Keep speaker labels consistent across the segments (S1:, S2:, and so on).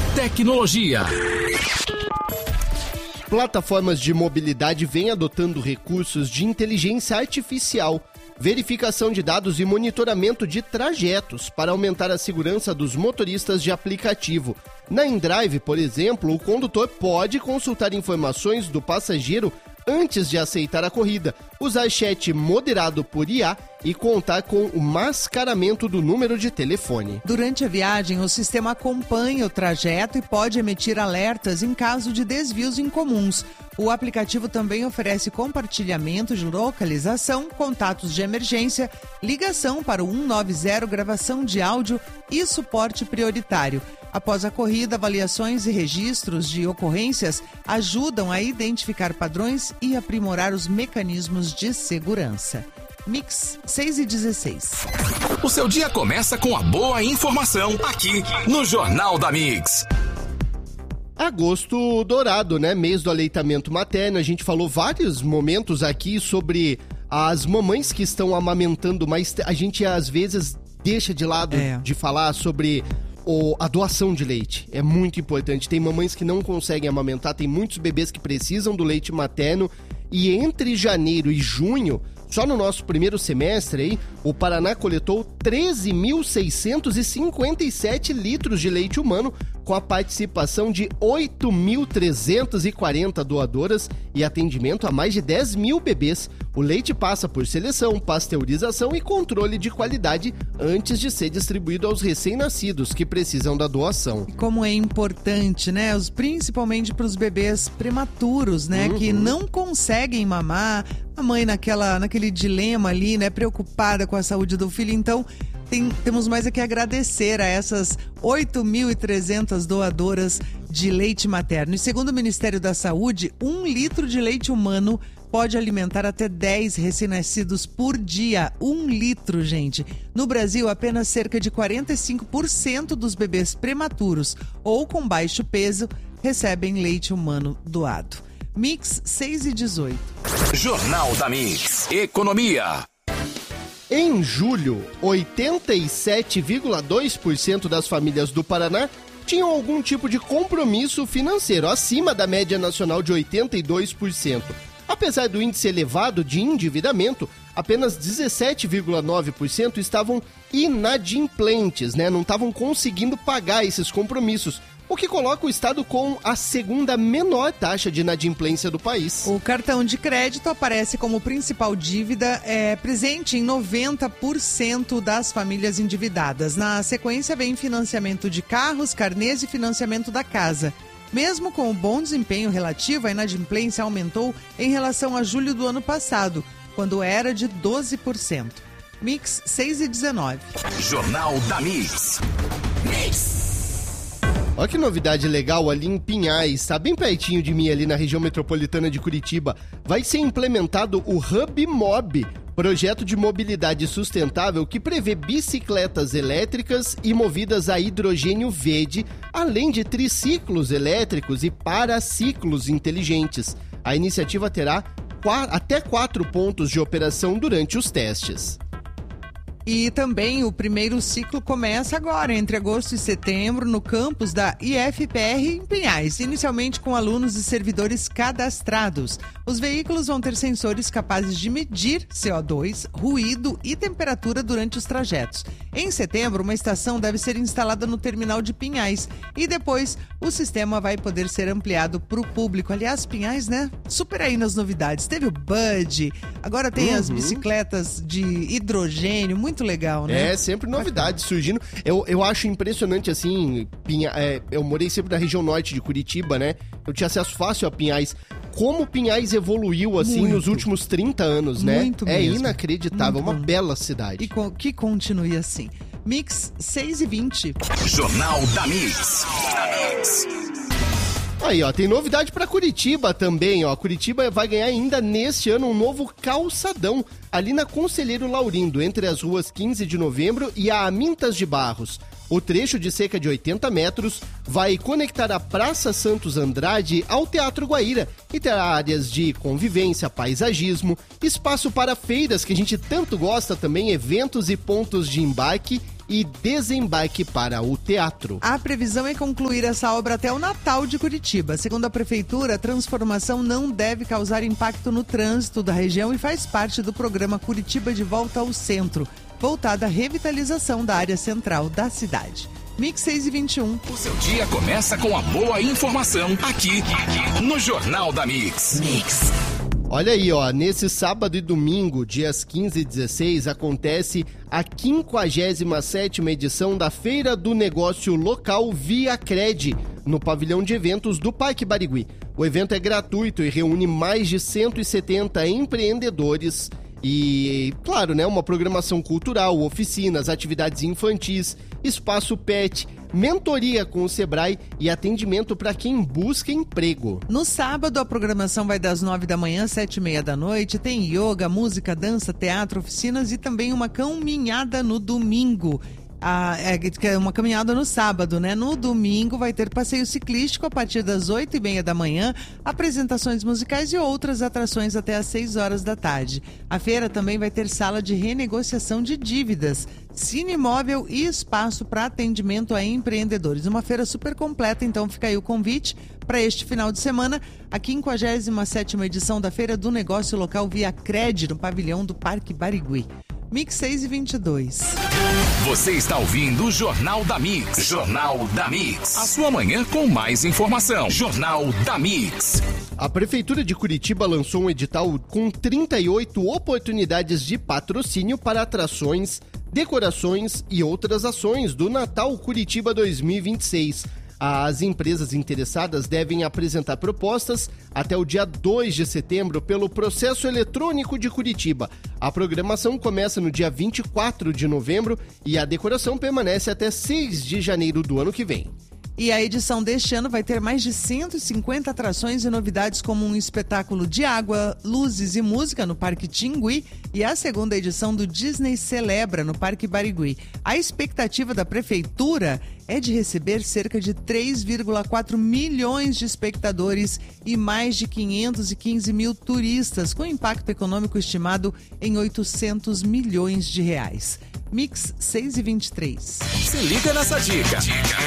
S1: Tecnologia.
S2: Plataformas de mobilidade vêm adotando recursos de inteligência artificial, verificação de dados e monitoramento de trajetos para aumentar a segurança dos motoristas de aplicativo. Na InDrive, por exemplo, o condutor pode consultar informações do passageiro antes de aceitar a corrida, usar chat moderado por IA e contar com o mascaramento do número de telefone.
S3: Durante a viagem, o sistema acompanha o trajeto e pode emitir alertas em caso de desvios incomuns. O aplicativo também oferece compartilhamento de localização, contatos de emergência, ligação para o 190, gravação de áudio e suporte prioritário. Após a corrida, avaliações e registros de ocorrências ajudam a identificar padrões e aprimorar os mecanismos de segurança. Mix 6:16.
S1: O seu dia começa com a boa informação aqui no Jornal da Mix.
S2: Agosto dourado, né? Mês do aleitamento materno. A gente falou vários momentos aqui sobre as mamães que estão amamentando, mas a gente às vezes deixa de lado de falar sobre a doação de leite. É muito importante. Tem mamães que não conseguem amamentar, tem muitos bebês que precisam do leite materno. E entre janeiro e junho, só no nosso primeiro semestre, aí, o Paraná coletou 13.657 litros de leite humano, com a participação de 8.340 doadoras e atendimento a mais de 10 mil bebês. O leite passa por seleção, pasteurização e controle de qualidade antes de ser distribuído aos recém-nascidos que precisam da doação.
S3: Como é importante, né? Principalmente para os bebês prematuros, né? Que não conseguem mamar. A mãe naquele dilema ali, né? Preocupada com a saúde do filho. Então, temos mais a que agradecer a essas 8.300 doadoras de leite materno. E segundo o Ministério da Saúde, 1 litro de leite humano pode alimentar até 10 recém-nascidos por dia. 1 litro, gente. No Brasil, apenas cerca de 45% dos bebês prematuros ou com baixo peso recebem leite humano doado. Mix 6:18.
S1: Jornal da Mix. Economia.
S2: Em julho, 87,2% das famílias do Paraná tinham algum tipo de compromisso financeiro, acima da média nacional de 82%. Apesar do índice elevado de endividamento, apenas 17,9% estavam inadimplentes, né? Não estavam conseguindo pagar esses compromissos, o que coloca o estado com a segunda menor taxa de inadimplência do país.
S3: O cartão de crédito aparece como principal dívida presente em 90% das famílias endividadas. Na sequência vem financiamento de carros, carnês e financiamento da casa. Mesmo com o bom desempenho relativo, a inadimplência aumentou em relação a julho do ano passado, quando era de 12%. Mix 6:19.
S1: Jornal da Mix.
S2: Olha que novidade legal ali em Pinhais, tá bem pertinho de mim ali na região metropolitana de Curitiba. Vai ser implementado o Hub Mob, projeto de mobilidade sustentável que prevê bicicletas elétricas e movidas a hidrogênio verde, além de triciclos elétricos e paraciclos inteligentes. A iniciativa terá até 4 pontos de operação durante os testes.
S3: E também o primeiro ciclo começa agora, entre agosto e setembro, no campus da IFPR em Pinhais, inicialmente com alunos e servidores cadastrados. Os veículos vão ter sensores capazes de medir CO2, ruído e temperatura durante os trajetos. Em setembro, uma estação deve ser instalada no terminal de Pinhais e depois o sistema vai poder ser ampliado para o público. Aliás, Pinhais, né? Super aí nas novidades. Teve o Bud, agora tem as bicicletas de hidrogênio, muito legal, né?
S2: É, sempre novidades surgindo. Eu acho impressionante, assim, eu morei sempre na região norte de Curitiba, né? Eu tinha acesso fácil a Pinhais. Como Pinhais evoluiu, assim, nos últimos 30 anos, né?
S3: Muito
S2: é
S3: mesmo.
S2: Inacreditável,
S3: Muito
S2: uma bela cidade.
S3: E que continue assim. Mix 6:20.
S1: Jornal da Mix.
S2: Aí, ó, tem novidade pra Curitiba também, ó. Curitiba vai ganhar ainda neste ano um novo calçadão ali na Conselheiro Laurindo, entre as ruas 15 de Novembro e a Amintas de Barros. O trecho de cerca de 80 metros vai conectar a Praça Santos Andrade ao Teatro Guaíra e terá áreas de convivência, paisagismo, espaço para feiras que a gente tanto gosta também, eventos e pontos de embarque e desembarque para o teatro.
S3: A previsão é concluir essa obra até o Natal de Curitiba. Segundo a Prefeitura, a transformação não deve causar impacto no trânsito da região e faz parte do programa Curitiba de Volta ao Centro, voltada à revitalização da área central da cidade. Mix 6h21.
S1: O seu dia começa com a boa informação aqui no Jornal da Mix.
S2: Olha aí, ó, nesse sábado e domingo, dias 15 e 16, acontece a 57ª edição da Feira do Negócio Local Via Cred, no pavilhão de eventos do Parque Barigui. O evento é gratuito e reúne mais de 170 empreendedores e, claro, né, uma programação cultural, oficinas, atividades infantis, espaço pet, mentoria com o Sebrae e atendimento para quem busca emprego.
S3: No sábado, a programação vai das 9 da manhã às 7h30 da noite. Tem yoga, música, dança, teatro, oficinas e também uma caminhada no domingo. Uma caminhada no sábado, né? No domingo vai ter passeio ciclístico a partir das 8h30 da manhã, apresentações musicais e outras atrações até às 6 horas da tarde. A feira também vai ter sala de renegociação de dívidas, cine móvel e espaço para atendimento a empreendedores. Uma feira super completa, então fica aí o convite para este final de semana, a 57ª edição da Feira do Negócio Local Via Cred, no pavilhão do Parque Barigui. Mix 6h22.
S1: Você está ouvindo o Jornal da Mix. Jornal da Mix. A sua manhã com mais informação. Jornal da Mix.
S2: A Prefeitura de Curitiba lançou um edital com 38 oportunidades de patrocínio para atrações, decorações e outras ações do Natal Curitiba 2026. As empresas interessadas devem apresentar propostas até o dia 2 de setembro pelo Processo Eletrônico de Curitiba. A programação começa no dia 24 de novembro e a decoração permanece até 6 de janeiro do ano que vem.
S3: E a edição deste ano vai ter mais de 150 atrações e novidades, como um espetáculo de água, luzes e música no Parque Tingui e a segunda edição do Disney Celebra no Parque Barigui. A expectativa da Prefeitura é de receber cerca de 3,4 milhões de espectadores e mais de 515 mil turistas, com impacto econômico estimado em 800 milhões de reais. Mix 6h23.
S1: Se liga nessa dica.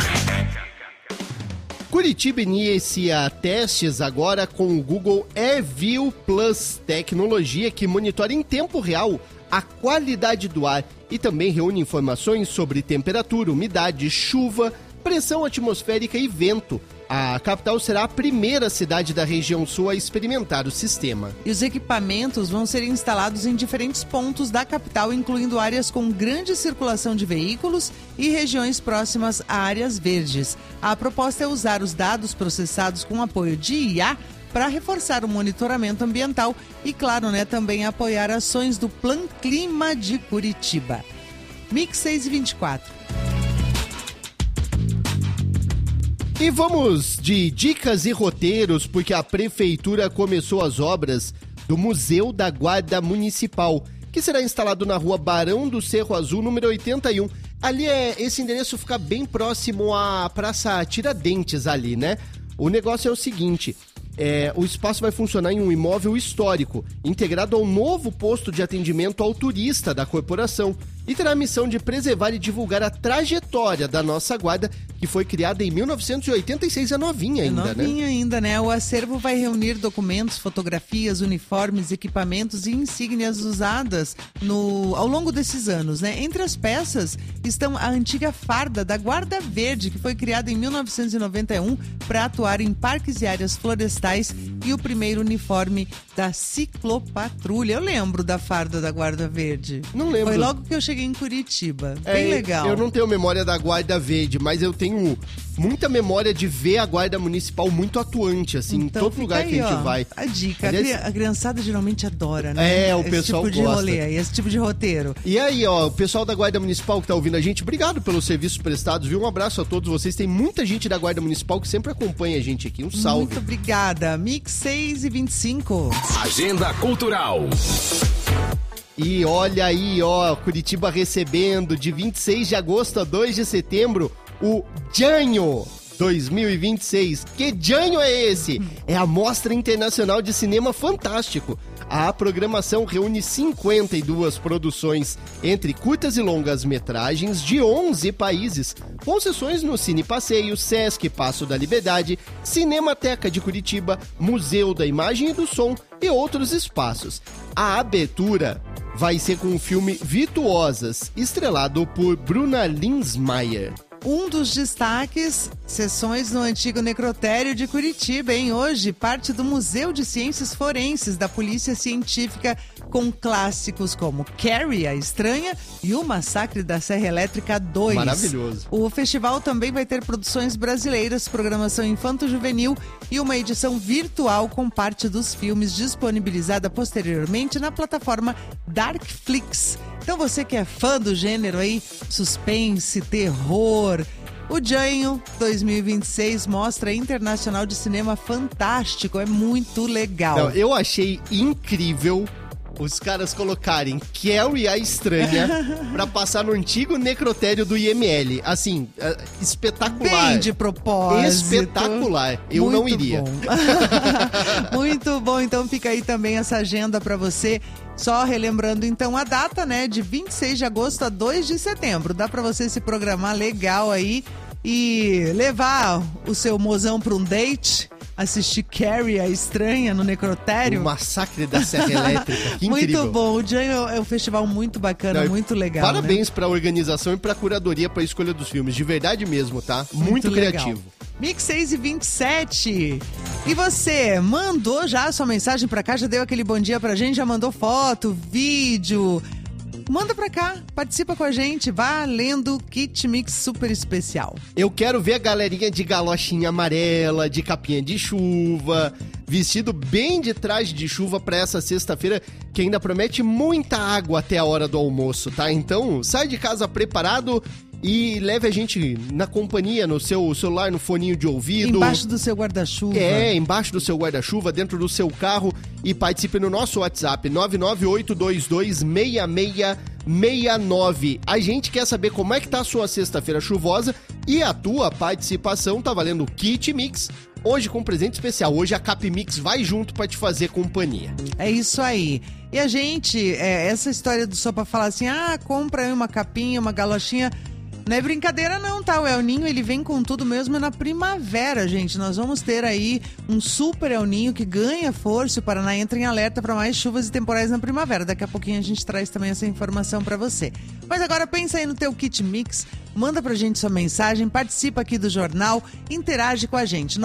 S2: Curitiba inicia testes agora com o Google AirView Plus, tecnologia que monitora em tempo real a qualidade do ar e também reúne informações sobre temperatura, umidade, chuva, pressão atmosférica e vento. A capital será a primeira cidade da região sul a experimentar o sistema.
S3: E os equipamentos vão ser instalados em diferentes pontos da capital, incluindo áreas com grande circulação de veículos e regiões próximas a áreas verdes. A proposta é usar os dados processados com apoio de IA para reforçar o monitoramento ambiental e, claro, né, também apoiar ações do Plan Clima de Curitiba. Mix 6h24.
S2: E vamos de dicas e roteiros, porque a Prefeitura começou as obras do Museu da Guarda Municipal, que será instalado na rua Barão do Cerro Azul, número 81. Ali esse endereço fica bem próximo à Praça Tiradentes ali, né? O negócio é o seguinte... o espaço vai funcionar em um imóvel histórico, integrado ao novo posto de atendimento ao turista da corporação, e terá a missão de preservar e divulgar a trajetória da nossa guarda, que foi criada em 1986, é novinha ainda, né?
S3: Novinha ainda, né? O acervo vai reunir documentos, fotografias, uniformes, equipamentos e insígnias usadas ao longo desses anos, né? Entre as peças estão a antiga farda da Guarda Verde, que foi criada em 1991 para atuar em parques e áreas florestais, e o primeiro uniforme da Ciclopatrulha. Eu lembro da farda da Guarda Verde.
S2: Não lembro.
S3: Foi logo que eu cheguei em Curitiba. Bem legal.
S2: Eu não tenho memória da Guarda Verde, mas eu tenho muita memória de ver a Guarda Municipal muito atuante, assim,
S3: então,
S2: em todo lugar que a gente vai.
S3: A dica.
S2: Aliás,
S3: a criançada geralmente adora, né?
S2: O pessoal
S3: esse tipo
S2: gosta.
S3: de rolê, esse tipo de roteiro.
S2: E aí, ó, o pessoal da Guarda Municipal que tá ouvindo a gente, obrigado pelos serviços prestados, viu? Um abraço a todos vocês. Tem muita gente da Guarda Municipal que sempre acompanha a gente aqui. Um salve.
S3: Muito obrigada. Mix 6h25.
S1: Agenda Cultural.
S2: E olha aí, ó, Curitiba recebendo de 26 de agosto a 2 de setembro o Janho 2026. Que Janho é esse? É a Mostra Internacional de Cinema Fantástico. A programação reúne 52 produções entre curtas e longas metragens de 11 países, com sessões no Cine Passeio, Sesc Paço da Liberdade, Cinemateca de Curitiba, Museu da Imagem e do Som e outros espaços. A abertura vai ser com o filme Virtuosas, estrelado por Bruna Linsmeyer.
S3: Um dos destaques, sessões no antigo necrotério de Curitiba, hein? Hoje, parte do Museu de Ciências Forenses da Polícia Científica, com clássicos como Carrie, a Estranha, e o Massacre da Serra Elétrica 2.
S2: Maravilhoso.
S3: O festival também vai ter produções brasileiras, programação infanto-juvenil e uma edição virtual com parte dos filmes disponibilizada posteriormente na plataforma Darkflix. Então você que é fã do gênero aí, suspense, terror, o Janho 2026 Mostra Internacional de Cinema Fantástico, é muito legal.
S2: Não, eu achei incrível os caras colocarem Carrie a Estranha pra passar no antigo necrotério do IML. Assim, espetacular.
S3: Bem de propósito.
S2: Espetacular. Eu
S3: muito
S2: não iria.
S3: Bom. Muito bom. Então fica aí também essa agenda pra você. Só relembrando então a data, né? De 26 de agosto a 2 de setembro. Dá pra você se programar legal aí e levar o seu mozão pra um date. Assistir Carrie, a Estranha, no necrotério.
S2: O Massacre da Serra Elétrica, que incrível.
S3: Muito bom, o Janho é um festival muito bacana, muito legal.
S2: Parabéns,
S3: né?
S2: Pra organização e pra curadoria, pra escolha dos filmes, de verdade mesmo, tá? Muito criativo.
S3: Mix 6h27. E você, mandou já a sua mensagem pra cá, já deu aquele bom dia pra gente, já mandou foto, vídeo. Manda pra cá, participa com a gente, vá lendo Kit Mix super especial.
S2: Eu quero ver a galerinha de galochinha amarela, de capinha de chuva, vestido bem de traje de chuva pra essa sexta-feira, que ainda promete muita água até a hora do almoço, tá? Então, sai de casa preparado e leve a gente na companhia, no seu celular, no foninho de ouvido.
S3: Embaixo do seu guarda-chuva.
S2: Embaixo do seu guarda-chuva, dentro do seu carro, e participe no nosso WhatsApp, 998226669. A gente quer saber como é que tá a sua sexta-feira chuvosa e a tua participação tá valendo o Kit Mix, hoje com presente especial. Hoje a Cap Mix vai junto pra te fazer companhia.
S3: É isso aí. E a gente, essa história do Sopa falar assim, compra aí uma capinha, uma galochinha, não é brincadeira não, tá? O El Ninho, ele vem com tudo mesmo na primavera, gente. Nós vamos ter aí um super El Ninho que ganha força. O Paraná entra em alerta para mais chuvas e temporais na primavera. Daqui a pouquinho a gente traz também essa informação para você. Mas agora pensa aí no teu Kit Mix, manda pra gente sua mensagem, participa aqui do jornal, interage com a gente.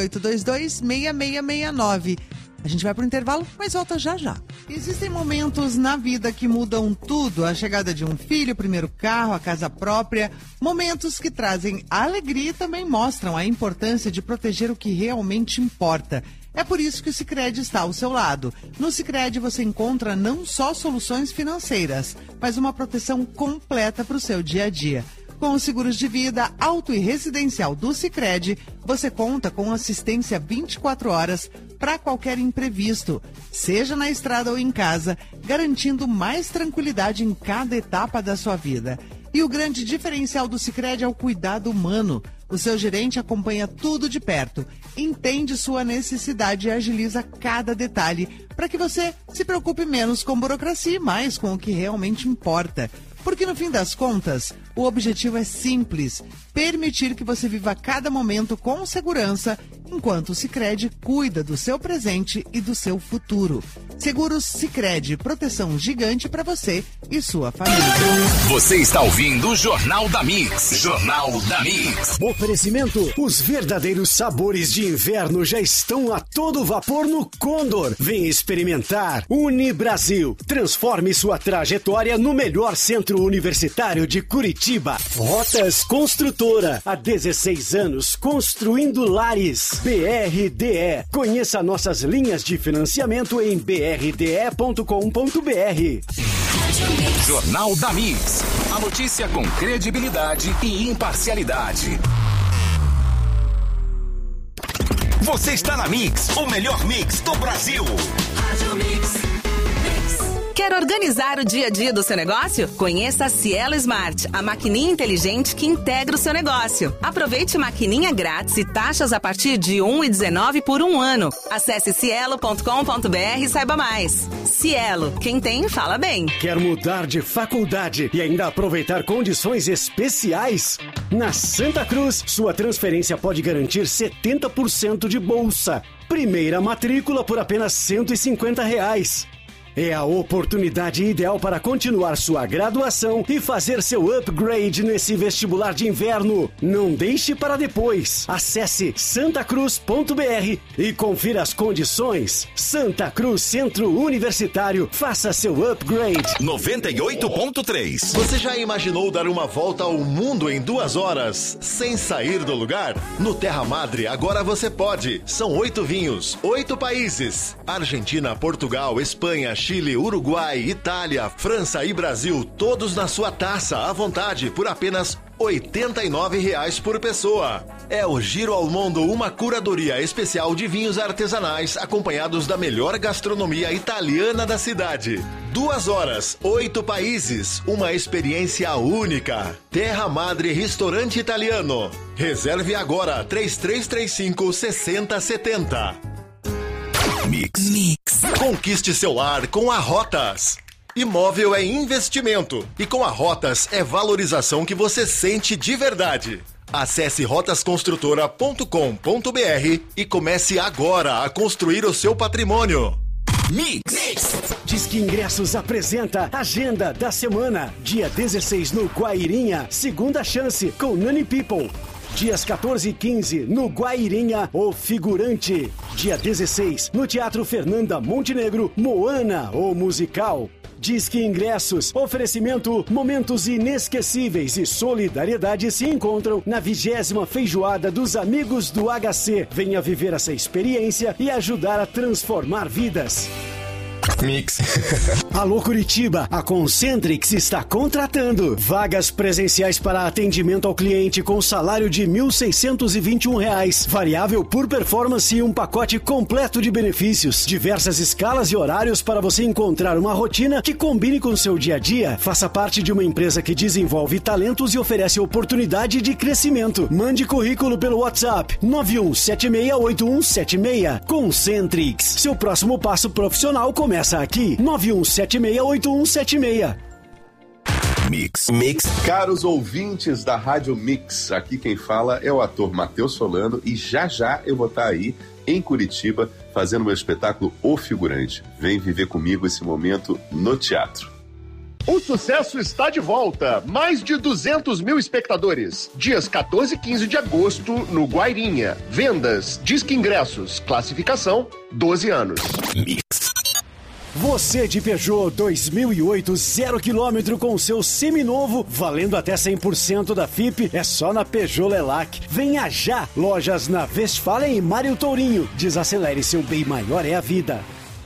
S3: 998226669. A gente vai pro intervalo, mas volta já já. Existem momentos na vida que mudam tudo. A chegada de um filho, o primeiro carro, a casa própria. Momentos que trazem alegria e também mostram a importância de proteger o que realmente importa. É por isso que o Sicredi está ao seu lado. No Sicredi você encontra não só soluções financeiras, mas uma proteção completa para o seu dia a dia. Com os seguros de vida, auto e residencial do Sicredi, você conta com assistência 24 horas para qualquer imprevisto, seja na estrada ou em casa, garantindo mais tranquilidade em cada etapa da sua vida. E o grande diferencial do Sicredi é o cuidado humano. O seu gerente acompanha tudo de perto, entende sua necessidade e agiliza cada detalhe para que você se preocupe menos com burocracia e mais com o que realmente importa. Porque no fim das contas, o objetivo é simples: permitir que você viva cada momento com segurança, enquanto o Sicredi cuida do seu presente e do seu futuro. Seguros Sicredi, proteção gigante para você e sua família.
S1: Você está ouvindo o Jornal da Mix. Jornal da Mix.
S4: Oferecimento: os verdadeiros sabores de inverno já estão a todo vapor no Condor. Vem experimentar. Unibrasil. Transforme sua trajetória no melhor centro universitário de Curitiba. Rotas Construtora. Há 16 anos construindo lares. BRDE. Conheça nossas linhas de financiamento em brde.com.br.
S1: Jornal da Mix. A notícia com credibilidade e imparcialidade. Você está na Mix, o melhor mix do Brasil.
S5: Quer organizar o dia a dia do seu negócio? Conheça a Cielo Smart, a maquininha inteligente que integra o seu negócio. Aproveite maquininha grátis e taxas a partir de R$ 1,19 por um ano. Acesse cielo.com.br e saiba mais. Cielo, quem tem, fala bem.
S4: Quer mudar de faculdade e ainda aproveitar condições especiais? Na Santa Cruz, sua transferência pode garantir 70% de bolsa. Primeira matrícula por apenas R$ 150. É a oportunidade ideal para continuar sua graduação e fazer seu upgrade nesse vestibular de inverno. Não deixe para depois. Acesse santacruz.br e confira as condições. Santa Cruz Centro Universitário. Faça seu upgrade.
S1: 98.3.
S6: Você já imaginou dar uma volta ao mundo em 2 horas sem sair do lugar? No Terra Madre, agora você pode. São 8 vinhos, 8 países: Argentina, Portugal, Espanha, Chile, Uruguai, Itália, França e Brasil, todos na sua taça, à vontade, por apenas R$ 89 por pessoa. É o Giro ao Mundo, uma curadoria especial de vinhos artesanais, acompanhados da melhor gastronomia italiana da cidade. 2 horas, 8 países, uma experiência única. Terra Madre Restaurante Italiano. Reserve agora, 3335-6070.
S1: Mix.
S6: Conquiste seu lar com a Rotas. Imóvel é investimento e com a Rotas é valorização que você sente de verdade. Acesse rotasconstrutora.com.br e comece agora a construir o seu patrimônio.
S1: Mix.
S4: Disque Ingressos apresenta Agenda da Semana. Dia 16 no Guairinha, Segunda Chance com Nani People. Dias 14 e 15, no Guairinha, O Figurante. Dia 16, no Teatro Fernanda Montenegro, Moana, o Musical. Disque Ingressos, oferecimento, momentos inesquecíveis e solidariedade se encontram na 20ª Feijoada dos Amigos do HC. Venha viver essa experiência e ajudar a transformar vidas.
S6: Mix.
S4: Alô Curitiba, a Concentrix está contratando vagas presenciais para atendimento ao cliente com salário de R$ 1.621, variável por performance e um pacote completo de benefícios, diversas escalas e horários para você encontrar uma rotina que combine com seu dia a dia. Faça parte de uma empresa que desenvolve talentos e oferece oportunidade de crescimento. Mande currículo pelo WhatsApp 91768176. Concentrix, seu próximo passo profissional começa aqui, 91768176.
S1: Mix.
S7: Caros ouvintes da Rádio Mix, aqui quem fala é o ator Matheus Solano e já eu vou estar aí em Curitiba fazendo meu espetáculo O Figurante. Vem viver comigo esse momento no teatro.
S8: O sucesso está de volta. Mais de 200 mil espectadores. Dias 14 e 15 de agosto no Guairinha. Vendas, Disque Ingressos, classificação 12 anos.
S1: Mix.
S4: Você de Peugeot 2008 0 km com seu seminovo, valendo até 100% da FIP, é só na Peugeot Lelac. Venha já! Lojas na Westfalen e Mário Tourinho. Desacelere, seu bem maior é a vida.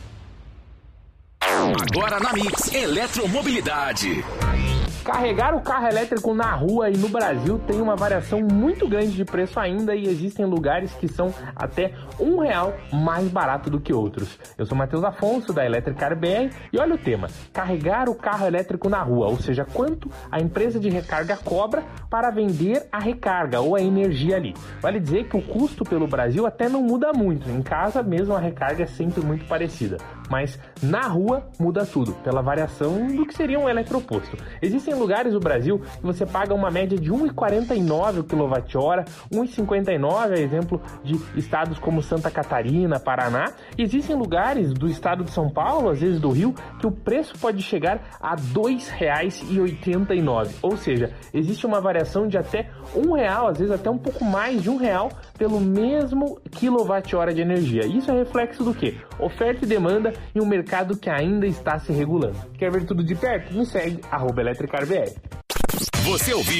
S1: Agora na Mix, eletromobilidade.
S9: Carregar o carro elétrico na rua e no Brasil tem uma variação muito grande de preço ainda e existem lugares que são até R$1 mais barato do que outros. Eu sou Matheus Afonso da Electricar BR e olha o tema, carregar o carro elétrico na rua, ou seja, quanto a empresa de recarga cobra para vender a recarga ou a energia ali. Vale dizer que o custo pelo Brasil até não muda muito, em casa mesmo a recarga é sempre muito parecida, mas na rua muda tudo, pela variação do que seria um eletroposto. Existem lugares do Brasil que você paga uma média de R$ 1,49 o kWh, R$ 1,59 é exemplo de estados como Santa Catarina, Paraná. E existem lugares do estado de São Paulo, às vezes do Rio, que o preço pode chegar a R$ 2,89. Ou seja, existe uma variação de até R$1, às vezes até um pouco mais de R$1 pelo mesmo kWh de energia. Isso é reflexo do quê? Oferta e demanda em um mercado que ainda está se regulando. Quer ver tudo de perto? Me segue, @EletricarBR.
S1: Você ouviu